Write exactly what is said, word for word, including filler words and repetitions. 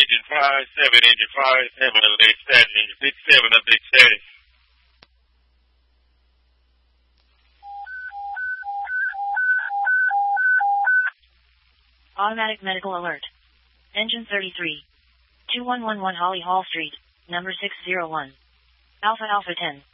engine five seven, engine five seven, elevate status, engine six seven, update status. Automatic medical alert. Engine thirty-three. two one one one Holly Hall Street, number six zero one. Alpha Alpha ten.